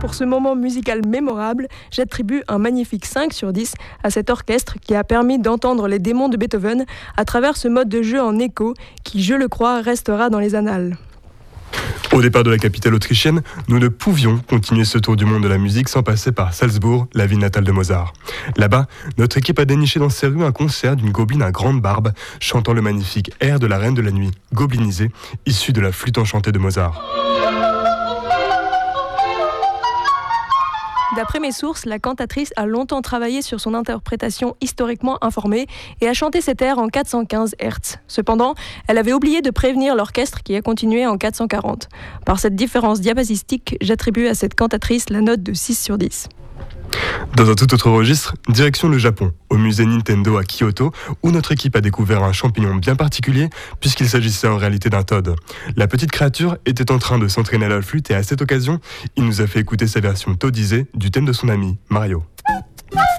pour ce moment musical mémorable, j'attribue un magnifique 5 sur 10 à cet orchestre qui a permis d'entendre les démons de Beethoven à travers ce mode de jeu en écho qui, je le crois, restera dans les annales. Au départ de la capitale autrichienne, nous ne pouvions continuer ce tour du monde de la musique sans passer par Salzbourg, la ville natale de Mozart. Là-bas, notre équipe a déniché dans ses rues un concert d'une gobeline à grande barbe, chantant le magnifique air de la Reine de la Nuit, goblinisé, issu de la flûte enchantée de Mozart. D'après mes sources, la cantatrice a longtemps travaillé sur son interprétation historiquement informée et a chanté cet air en 415 Hz. Cependant, elle avait oublié de prévenir l'orchestre qui a continué en 440. Par cette différence diapasistique, j'attribue à cette cantatrice la note de 6 sur 10. Dans un tout autre registre, direction le Japon, au musée Nintendo à Kyoto, où notre équipe a découvert un champignon bien particulier, puisqu'il s'agissait en réalité d'un Toad. La petite créature était en train de s'entraîner à la flûte et à cette occasion, il nous a fait écouter sa version toadisée du thème de son ami, Mario.